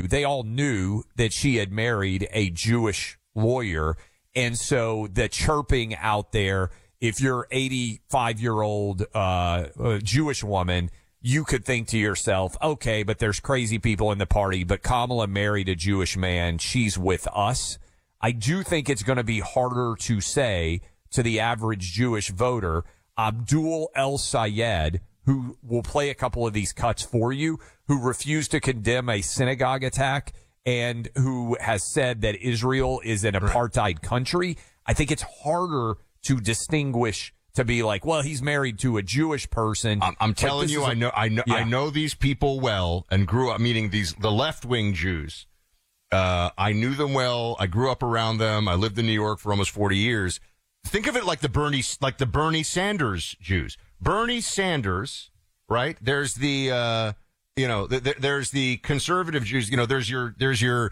you, they all knew that she had married a Jewish lawyer. And so the chirping out there, if you're 85-year-old Jewish woman, you could think to yourself, okay, but there's crazy people in the party, but Kamala married a Jewish man. She's with us. I do think it's going to be harder to say to the average Jewish voter, Abdul El-Sayed, who will play a couple of these cuts for you, who refused to condemn a synagogue attack and who has said that Israel is an apartheid country. I think it's harder to distinguish, to be like, well, he's married to a Jewish person. I'm telling you, I know these people well and grew up meeting the left-wing Jews. I knew them well. I grew up around them. I lived in New York for almost 40 years. Think of it like the Bernie Sanders Jews. Bernie Sanders, right? There's the, there's the conservative Jews. There's your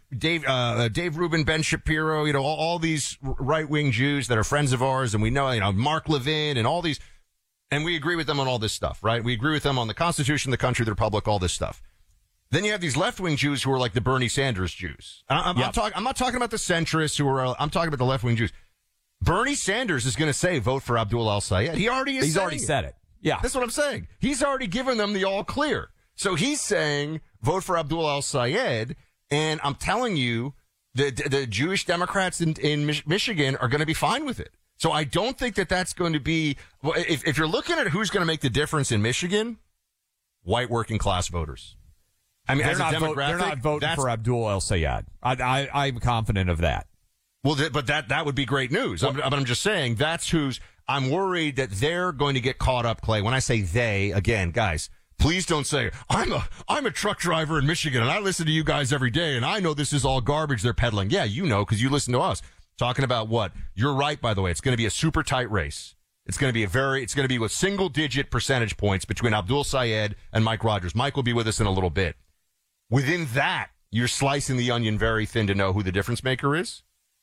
Dave Rubin, Ben Shapiro, all these right-wing Jews that are friends of ours. And we know, Mark Levin and all these, and we agree with them on all this stuff, right? We agree with them on the Constitution, the country, the Republic, all this stuff. Then you have these left-wing Jews who are like the Bernie Sanders Jews. I'm not talking about the centrists I'm talking about the left-wing Jews. Bernie Sanders is going to say, vote for Abdul El-Sayed. He's already said it. Yeah. That's what I'm saying. He's already given them the all clear. So he's saying, vote for Abdul El-Sayed. And I'm telling you, the Jewish Democrats in Michigan are going to be fine with it. So I don't think that's going to be, if you're looking at who's going to make the difference in Michigan, white working class voters. I mean, they're not voting for Abdul El-Sayed. I'm confident of that. Well, but that would be great news. But I'm just saying I'm worried that they're going to get caught up, Clay. When I say they, again, guys, please don't say, I'm a truck driver in Michigan and I listen to you guys every day and I know this is all garbage they're peddling. Yeah, because you listen to us. Talking about what? You're right, by the way. It's going to be a super tight race. It's going to be with single digit percentage points between Abdul Sayed and Mike Rogers. Mike will be with us in a little bit. Within that, you're slicing the onion very thin to know who the difference maker is.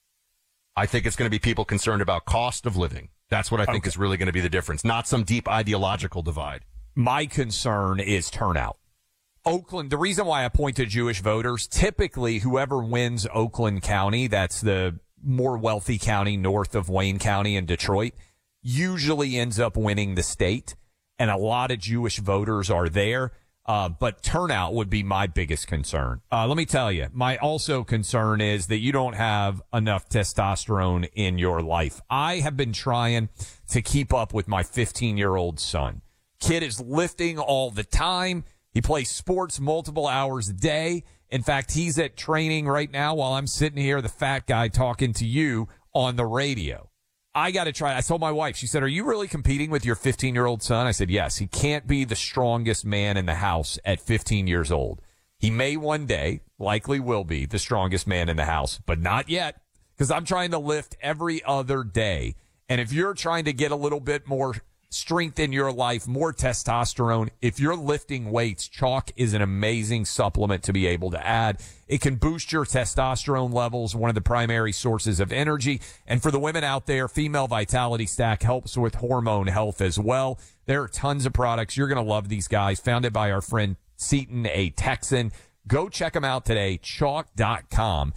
I think it's going to be people concerned about cost of living. That's what I think is really going to be the difference, not some deep ideological divide. My concern is turnout. Oakland, the reason why I point to Jewish voters, typically whoever wins Oakland County, that's the more wealthy county north of Wayne County and Detroit, usually ends up winning the state. And a lot of Jewish voters are there. But turnout would be my biggest concern. Let me tell you, my also concern is that you don't have enough testosterone in your life. I have been trying to keep up with my 15-year-old son. Kid is lifting all the time. He plays sports multiple hours a day. In fact, he's at training right now while I'm sitting here, the fat guy talking to you on the radio. I got to try. I told my wife, she said, are you really competing with your 15-year-old son? I said, yes. He can't be the strongest man in the house at 15 years old. He may one day, likely will be the strongest man in the house, but not yet, because I'm trying to lift every other day. And if you're trying to get a little bit more strength in your life, more testosterone, if you're lifting weights, chalk is an amazing supplement to be able to add. It can boost your testosterone levels, one of the primary sources of energy. And for the women out there, Female Vitality Stack helps with hormone health as well. There are tons of products. You're going to love these guys, founded by our friend Seaton, a Texan. Go check them out today, chalk.com,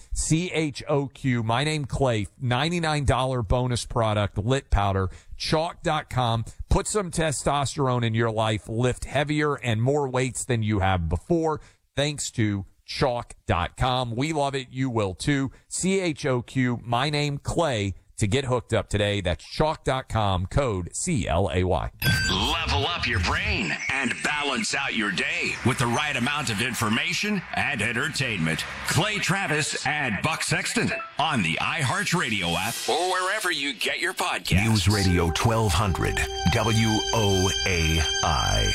CHOQ, my name Clay, $99 bonus product, lit powder, chalk.com. Put some testosterone in your life, lift heavier and more weights than you have before, thanks to chalk.com. We love it. You will too. CHOQ, my name Clay. To get hooked up today, that's chalk.com, code CLAY. Level up your brain and balance out your day with the right amount of information and entertainment. Clay Travis and Buck Sexton on the iHeartRadio app or wherever you get your podcasts. News Radio 1200, WOAI.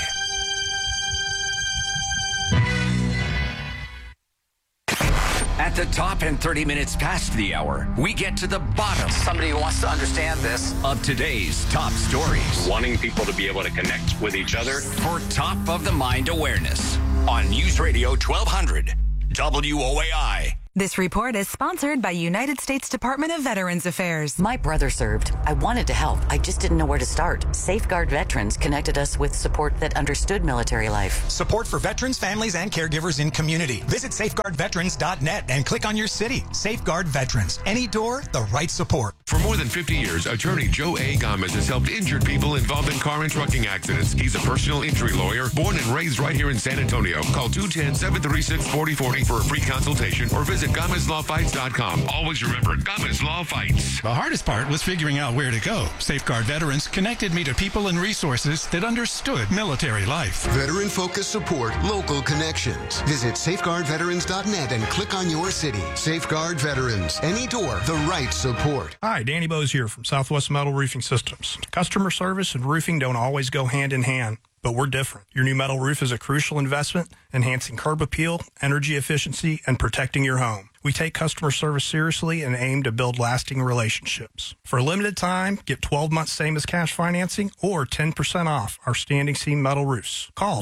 At the top and 30 minutes past the hour, we get to the bottom. Somebody who wants to understand this. Of today's top stories. Wanting people to be able to connect with each other. For top of the mind awareness on News Radio 1200, WOAI. This report is sponsored by United States Department of Veterans Affairs. My brother served. I wanted to help. I just didn't know where to start. Safeguard Veterans connected us with support that understood military life. Support for veterans, families, and caregivers in community. Visit safeguardveterans.net and click on your city. Safeguard Veterans. Any door, the right support. For more than 50 years, attorney Joe A. Gomez has helped injured people involved in car and trucking accidents. He's a personal injury lawyer, born and raised right here in San Antonio. Call 210-736-4040 for a free consultation or visit GomezLawFights.com. Always remember, Gomez Law Fights. The hardest part was figuring out where to go. Safeguard Veterans connected me to people and resources that understood military life. Veteran-focused support, local connections. Visit safeguardveterans.net and click on your city. Safeguard Veterans. Any door, the right support. Hi, Danny Bose here from Southwest Metal Roofing Systems. Customer service and roofing don't always go hand in hand, but we're different. Your new metal roof is a crucial investment, enhancing curb appeal, energy efficiency, and protecting your home. We take customer service seriously and aim to build lasting relationships. For a limited time, get 12 months same as cash financing or 10% off our standing seam metal roofs. Call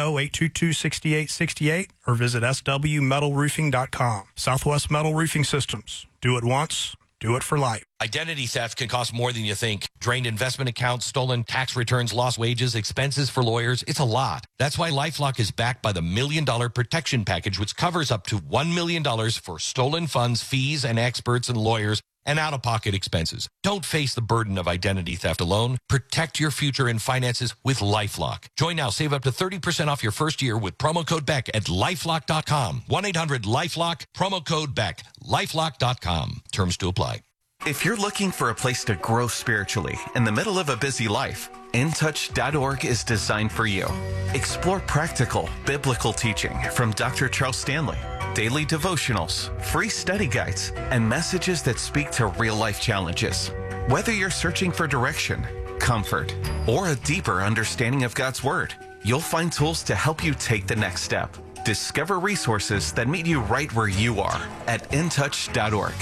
210-822-6868 or visit swmetalroofing.com. Southwest Metal Roofing Systems. Do it once, do it for life. Identity theft can cost more than you think. Drained investment accounts, stolen tax returns, lost wages, expenses for lawyers. It's a lot. That's why LifeLock is backed by the $1 Million Protection Package, which covers up to $1 million for stolen funds, fees, and experts and lawyers, and out-of-pocket expenses. Don't face the burden of identity theft alone. Protect your future and finances with LifeLock. Join now. Save up to 30% off your first year with promo code BECK at LifeLock.com. 1-800-LifeLock, promo code BECK, LifeLock.com. Terms to apply. If you're looking for a place to grow spiritually in the middle of a busy life, InTouch.org is designed for you. Explore practical, biblical teaching from Dr. Charles Stanley, daily devotionals, free study guides, and messages that speak to real-life challenges. Whether you're searching for direction, comfort, or a deeper understanding of God's Word, you'll find tools to help you take the next step. Discover resources that meet you right where you are at InTouch.org.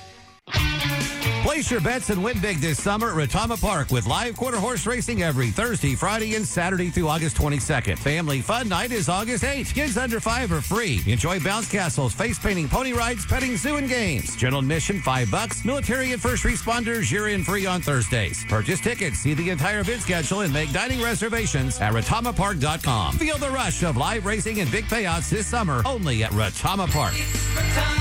Place your bets and win big this summer at Retama Park with live quarter horse racing every Thursday, Friday, and Saturday through August 22nd. Family Fun Night is August 8th. Kids under 5 are free. Enjoy bounce castles, face painting, pony rides, petting zoo, and games. General admission $5. Military and first responders, you're in free on Thursdays. Purchase tickets, see the entire event schedule, and make dining reservations at RetamaPark.com. Feel the rush of live racing and big payouts this summer only at Retama Park.